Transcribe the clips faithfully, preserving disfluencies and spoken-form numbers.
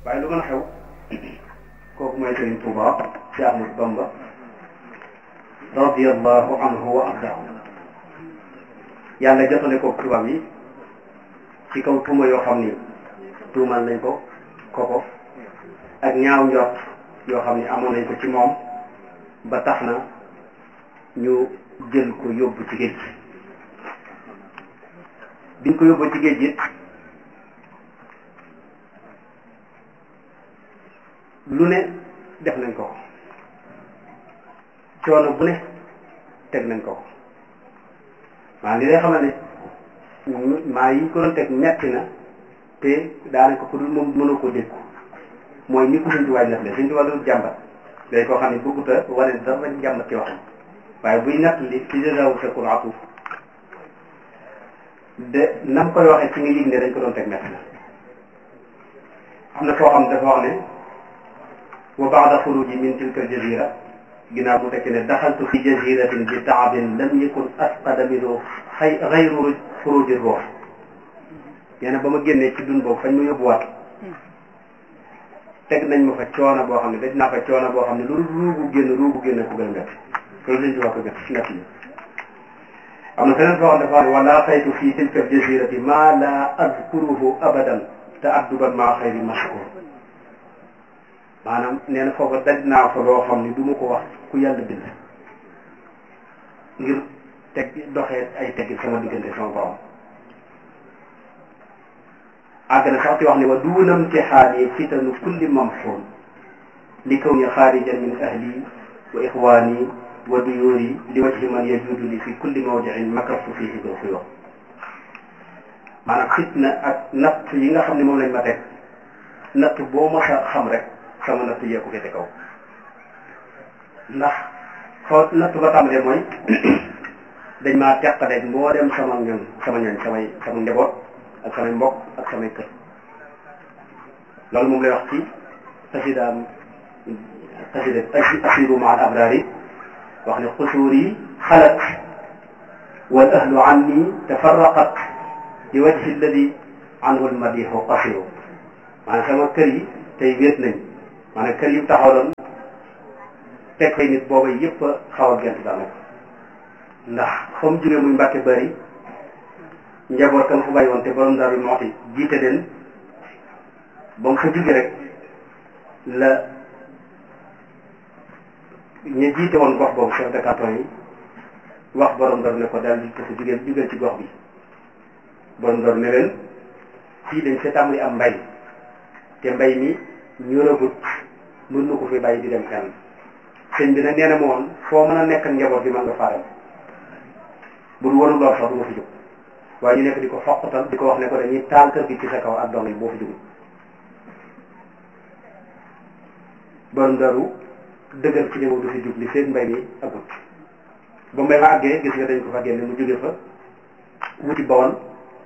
waaye lu mën a xew kooku mooy Sëriñ Tuuba ci Ahmadu Bamba radiyallahu anhu wa ardaahu. yàlla jotale ko tubaab yi ci kaw tuuma yoo xam ni tuumal nañ ko koko ak ñaaw njort yoo xam ni amoon nañ ko ci moom ba tax na ñu jël ko yóbbu ci géej gi. biñ ko yóbbu ci géej gi lu ne def nañ ko coono bu ne teg nañ ko maa li lay xamal ne maa yi ko doon teg metti na te daanaka ko dul moom mënoo ko dégg mooy ni ko Sëñ Tuubaa nett le Sëñ Tuubaa du jàmbat day koo xam ne bëggut a wane dara jàmbat ci waxam waaye buy nett li ci jazaahu shakul atuuf de nam koy waxee ci nga yëg ne dañ ko doon teg metti na. am na koo xam dafa wax ne wa baada xuruji min tilka aljazira ginnaaw bu tekki ne daxaltu fi jaziratin bi taabin lam yakun asqada minhu xay xayru xuruji ruux. nee na ba ma génnee ci dun boobu fañ ma yóbbuwaat teg nañ ma fa coono boo xam ne daj naa fa coono boo xam ne loolu ruugu génn ruugu génn ko gën a métti loolu lañ ci wax ko gën ci natt yi. am na feneen foo xam dafa ne wala xaytu fi tilka aljazirati ma la azkuruhu abadan ta'adduban ma xayri mashkur. maanaam nee na foofa daj naa fa loo xam ni du ma ko wax ku yàlla bind ngir teg doxee ay teggi sama diggante sama borom. àgg na sax ci wax ne wa duunam ci xaali fitanu kulli mamxuun li kaw ni xaarijan min ahli wa ixwaani wa duyuuri li wajhi man yajuudu li fi kulli mawdiin makastu fiihi bil xuyuur. maanaam fitna ak natt yi nga xam ne moom lañ ma teg natt boo ma sa xam rek sama natt yee ko féete kaw ndax foo natt ba tàmbalee mooy dañ maa teqaleeg moo dem sama ñoñ sama ñoñ samay sama njaboot ak samay mbokk ak samay kër. loolu moom lay wax ci xasidaam xasida asiru ma al abraari wax ne xusuuri xalat wal ahlu anni tafarraqat li wajhi alladi anhu almadixu qasiru. maanaam sama kër yi tey wéet nañ maanaam kër yi taxawaloon teg fay nit booba yëpp a xaw a gent daanaka ndax fa mu jógee muy Mbàkke Bari njaboot kam fa bàyyi woon te borom Daaru Muxti jiite leen ba mu fa jóge rek la ñu jiite woon gox boobu chef de canton yi wax borom Daaru ne ko daal di ko fa jógee jógee ci gox bi. borom Daaru ne leen fii dañ fa tàmbali am mbay te mbay mi ñoragut mën na ko fi bàyyi di dem fenn sëñ bi nag nee na ma woon foo mën a nekk njaboot bi mën nga faa dem bu du warul lool sax du ma fi jóg waaye ñu nekk di ko foqatal di ko wax ne ko dañuy taal kër gi ci sa kaw ak dong yi boo fi jógul. borom Daaru dëggal ci ne du fi jóg li seen mbay mi agut ba mbay ma àggee gis nga dañ ko fa génne mu jóge fa wuti Bawol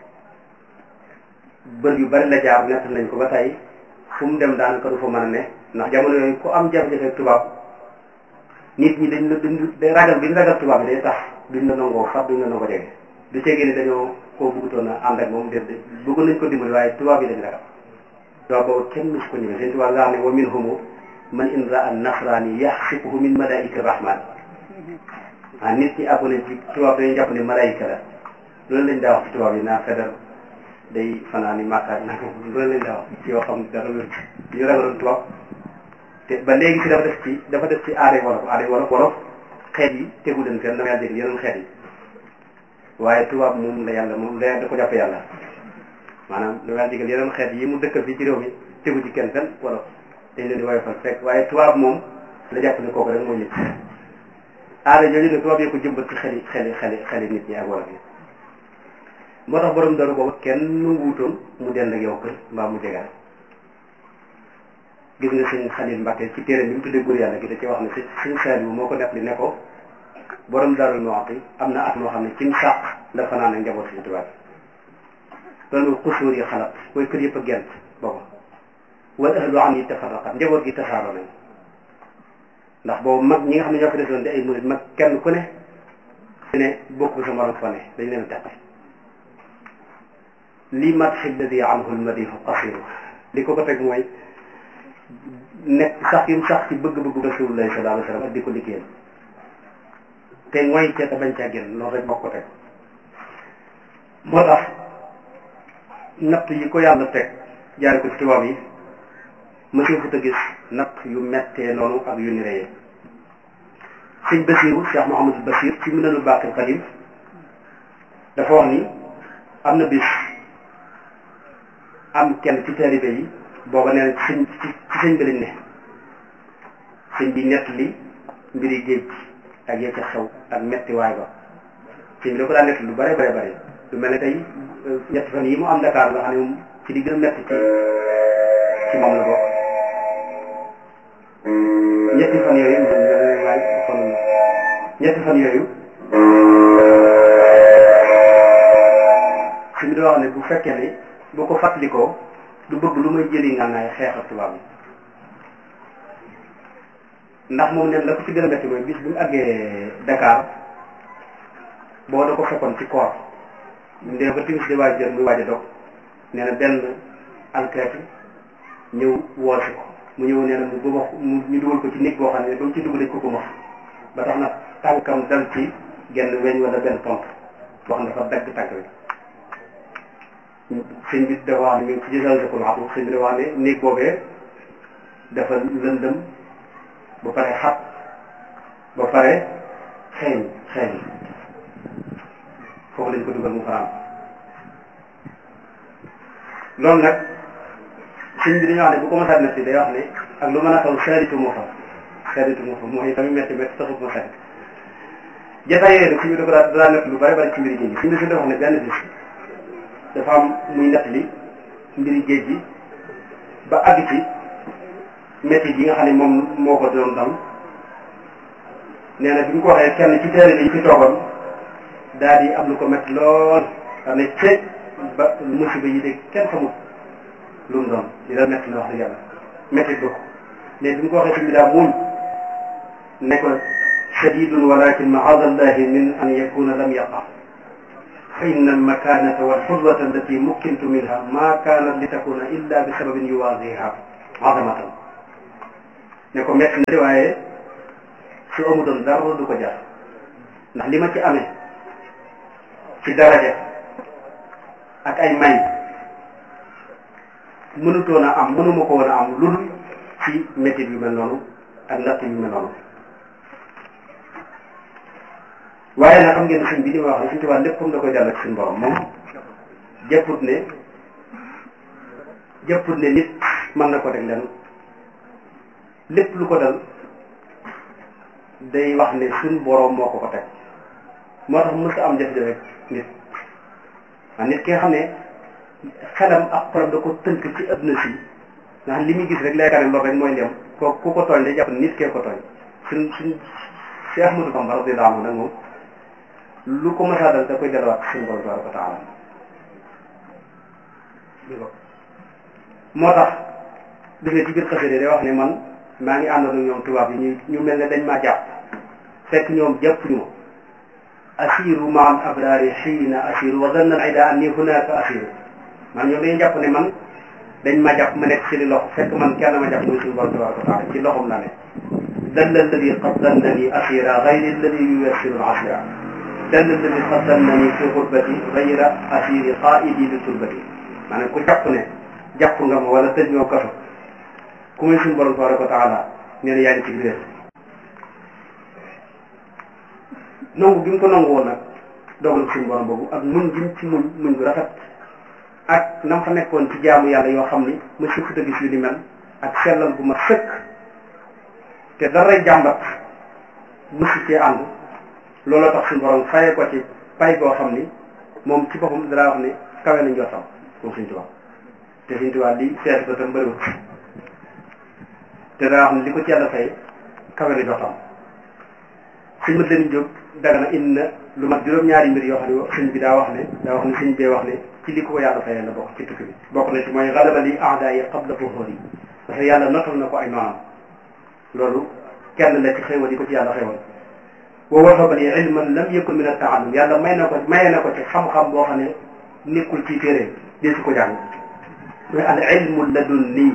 bër yu bari la jaar nett nañ ko ba tey fu mu dem daanaka du fa mën a ne ndax jamono yooyu ku am jafe-jafe tubaab nit ñi dañ la duñ ragal bi ñu ragal tubaab bi day tax duñ la nangoo far duñ la nangoo jege du ceegee ni dañoo koo bëggutoon a ànd ak moom déet bëgg nañ ko dimbali waaye tubaab yi dañ ragal tubaab boobu kenn musu ko ñëwee seen tubaab nga xam ne wa minhum man in raa nasraani yaxsibuhu min malaika rahman ah nit ñi àggu nañ ci tubaab dañuy jàpp ne malaika la loolu lañ daa wax ci tubaab yi naa fedar day fanaan ni màkkaat nag loolu lañ daa wax ci yoo xam ne dara wér ñu ragaloon tubaab te ba léegi si dafa def ci dafa def ci aaday wolof aaday wolof wolof xeet yi tegu leen fenn dama yàlla dégg yeneen xeet yi waaye tubaab moom la yàlla moom la da ko jàppe yàlla maanaam dama yàlla dégg yeneen xeet yi mu dëkkal fii ci réew mi tegu ci kenn fenn wolof dañ leen di woyofal fekk waaye tubaab moom la jàpp ne kooku rek moo ñëpp aada jooju ne tubaab yi ko jëmbat ci xeli xeli xeli xeli nit ñi ak wolof yi moo tax borom Daaru boobu kenn wuutoon mu dend ak yow kër mbaa mu jegaat gis nga sëñ Xalil Mbàkke ci téere bi mu tuddee góor yàlla gi da ci wax ne sëñ Saaliw moo ko nettali ne ko borom Daaru Muxti am na at moo xam ne ci sàq la fanaan ak njaboot si tubaab loolu mooy xusuur yi xalaat mooy kër yëpp a gent boobu wal ahlu an yi tafarraqat njaboot gi tasaaroo nañ ndax boobu mag ñi nga xam ne ñoo fi desoon di ay murid mag kenn ku ne ne bokk sa morom fa ne dañ leen a teqal li madxi alladi anhu almadihu qasiru li ko ko teg mooy nekk sax yim sax ci bëgg-bëggu Rasulullah sallallahu alayhi wa sallam ak di ko liggéeyal te mooy ca te bañ caa génn loolu rek moo ko teg. moo tax natt yi ko yàlla teg jaare ko ci tubaab yi mësee fu ta gis natt yu mettee noonu ak yu niree sëñ Basiru Cheikh Mouhamadul Basir ci Minanul Baaqil Qadiim dafa wax ni am na bis am kenn ci taalibe yi booba nee na sëñ ci ci sëñ bi lañ ne sëñ bi nett li mbiri géej ak ya ca xew ak metti waay ba sëñ bi da ko daa nett lu bare bare bare lu mel ne tey ñetti fan yi mu am Dakar nga xam ne moom ci di gën a metti ci ci moom la bokk ñetti fan yooyu waay fan ñetti fan yooyu sëñ bi da wax ne bu fekkee ne boo ko fàttalikoo du bëgg lu may jëli ngànnaay xeex ak tubaab yi ndax moom neen la ko ci gën a metti mooy bis bi mu àggee Dakar boo da ko fekkoon ci koor ñu dee ba timis di waaj jël muy waaj a dog nee na benn alkaati ñëw woosi ko mu ñëw nee na mu bëgg mu ñu dugal ko ci néeg boo xam ne ba mu ci dugg dañ ko ko maf ba tax na tànkam dal ci genn weñ wala benn pont boo xam ne dafa dagg tànk bi sëñ bi dafa wax ne mi ngi ci jësal sa ko waxtu sëñ bi dafa wax ne néeg boobee dafa lëndëm ba pare xat ba pare xeeñ xeeñ foofu lañ ko dugal mu faram loolu nag sëñ bi dañuy wax ne bu ko masaat na si day wax ne ak lu mën a xaw saaritu moo fa saaritu moo fa mooy tamit métti métti taxut ma sarit jataay yooyu nag sëñ bi da ko daa daa nekk lu bari bari ci mbiri géej gi sëñ bi si dafa wax ne benn bis dafa am muy nett li mbiri géej gi ba àgg ci métti yi nga xam ne moom moo ko doon dal nee na bi ñu ko waxee kenn ci teere yi fi toogoon daal di am lu ko métti lool xam ne ceeb ba musiba yi de kenn xamul lu mu doon li la métti na wax dëgg yàlla métti ba ko mais bi ñu ko waxee tamit daa muñ ne ko shadidun walakin maadallahi min an yakuna lam yaqa fa inna almakanata walxurrata allati mukkintu minha ma kanat li takuna illa bi sababin yuwaziha azamatan ne ko métti na de waaye su amutoon dara du ko jar ndax li ma ci amee ci daraja ak ay may mënutoon a am mënuma ko woon a am lu dul ci métit yu mel noonu ak natt yu mel noonu waaye nag xam ngeen sëñ bi li ma wax ne suñu tubaab lépp comme da koy jàll ak suñu borom moom jëpput ne jëpput ne nit mën na ko teg leen lépp lu ko dal day wax ne suñ borom moo ko ko teg moo tax mës a am jafe-jafe nit ah nit ki nga xam ne xelam ak xolam da ko tënk ci adduna si ndax li muy gis rek lay kanam loolu rek mooy ndem ko ku ko tooñ day jàpp ne nit kee ko tooñ suñ suñ si Ahmadou Bamba radiyallahu anhu nag moom lu ko mës a dal da koy delluwaat suñu borom tabaraka wa taala moo tax gis nga ci biir xasida day wax ne man maa ngi àndoon ak ñoom tubaab yi ñu ñu mel ne dañ maa jàpp fekk ñoom jàpp ñu ma asiru ma al abrari xiina asiru wa zanna al ida anni hunaka asiru man ñoom dañuy jàpp ne man dañ ma jàpp ma nekk ci li loxo fekk man kenn ma jàpp muy suñu borom tabaraka wa taala ci loxom la ne dalla alladi qad dannani asira gayri alladi yuyassiru al asira dalla alladi qad dannani fi xurbati gayra asiri qaidi li turbati maanaam ku jàpp ne jàpp nga ma wala tëj ñoo kaso ku muy suñu borom tabaraka wa taala nee na yaa ngi ci biir nangu gi mu ko nangu woon nag dogal suñu borom boobu ak muñ gi ci muñ muñ gu rafet ak nam fa nekkoon ci jaamu yàlla yoo xam ni ma sukkuta gis yu ni mel ak sellal gu ma sëkk te daray jàmbat mësu cee ànd looloo tax suñu borom fayee ko ci pay goo xam ni moom ci boppam danaa wax ne kawe nañ jottam moom suñu tubaab te suñu tubaab li seet ko tam bëriwut te daa wax ne li ko ci yàlla fay kawe na jottam suñ mat leen jóg daga na indi na lu mat juróom-ñaari mbir yoo xam ne sëñ bi daa wax ne daa wax ne sëñ bee wax ne ci li ko ko yàlla fayee la bokk ci tukki bi bokk na ci mooy galaba li aada yi qabla fuhuri yi parce que yàlla notal na ko ay noonam loolu kenn la ci xéewal yi ko ci yàlla xéewal wa wahaba li ilman lam yakun min at-ta'allum yàlla may na ko maye na ko ci xam-xam boo xam ne nekkul ci téere dee su ko jàng mooy al ilmu ladunni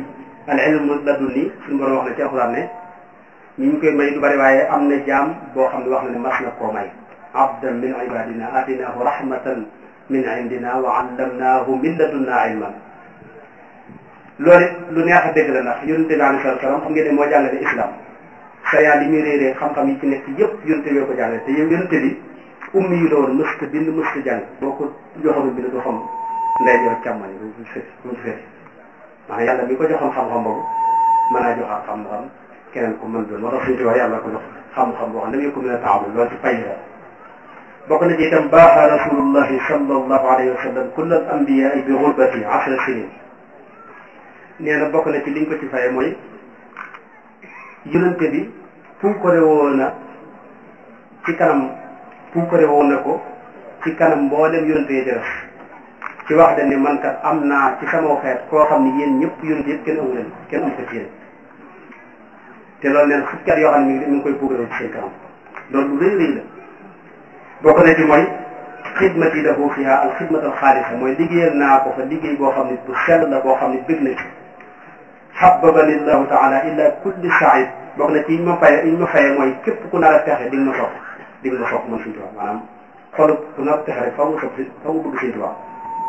al ilmu ladunni suñu borom wax na ci alxuraan ne ñi ñu koy may du bari waaye am na jaam boo xam ne wax na ne mas na koo may abdan min ibadina atinaahu rahmatan min indina wa allamnaahu min ladunna ilman loolu it lu neex a dégg la ndax yonente bi alayhi salaatu salaam xam ngeen ne moo jàngale islam sayaa li muy réeree xam-xam yi ci nekk yëpp yonente bi ko jàngale te yow yonente bi ummi yu la woon mësta bind mësta jàng boo ko joxoon bind du xam ndey joor càmmoñ bu ci feti bu ci feti ndax yàlla mi ko joxoon xam-xam boobu mën naa joxaat xam-xam keneen ko mën doon moo tax suñu tubaab yàlla ko jox xam-xam boo xam ne ko mën a taawul loolu ci fay la bokk na ci itam baaxa rasulullahi sallallahu alayhi wa sallam kull al anbiyaai bi xurbati ashra sinin nee na bokk na ci liñ ko ci faye mooy yonente bi puukare woon na ci kanam puukare woon na ko ci kanam mboolem yonente yi def ci wax dañ ne man kat am naa ci sama xeet koo xam ne yéen ñëpp yonente yëpp kenn amu leen kenn amu ko ci yéen te loolu neen fukki at yoo xam ne mi ngi koy puukare ci seen kanam loolu lu rëy rëy la bokk na ci mooy xidmati lahu fiha al xidmat al xaalisa mooy liggéeyal naa ko fa liggéey boo xam ne bu sell la boo xam ne bëgg na ci xababani llahu taala illa kulli said bokk na ci yi ma faye yi ma faye mooy képp ku nar a texe di nga ma sopp di nga ma sopp man Sëñ Tuubaa maanaam xolu ku nar a texe rek fa mu sopp si fa mu bëgg Sëñ Tuubaa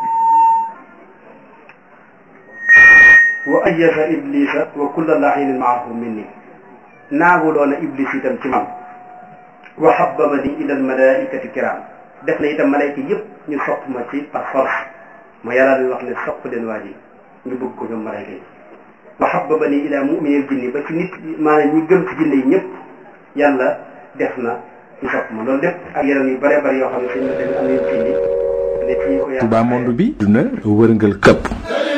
wa ayyasa iblisa wa kulla laxinin maahu minni naaguloona iblis itam ci man wa xababani ila al malaikati kiram def na itam malayka yëpp ñu sopp ma ci par force ma yàlla di wax ne sopp leen waa ji ñu bëgg ko ñoom malayka yi wa xababani ila muminil jinni ba ci nit maanaam ñi gëm ci jinne yi ñëpp yàlla def na ñu sopp ma loolu lépp ak yeneen yu bëree bëri yoo xam ne suñu la tamit am nañu ci ni ne ci Touba monde bi duna wërngal këpp